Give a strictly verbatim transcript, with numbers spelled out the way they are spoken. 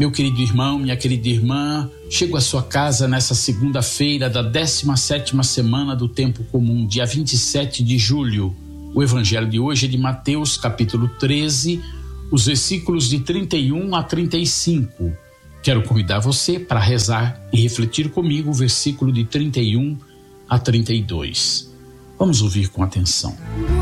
Meu querido irmão, minha querida irmã, chego à sua casa nessa segunda-feira da décima sétima semana do Tempo Comum, dia vinte e sete de julho. O evangelho de hoje é de Mateus, capítulo treze, os versículos de trinta e um a trinta e cinco. Quero convidar você para rezar e refletir comigo o versículo de trinta e um a trinta e dois. Vamos ouvir com atenção.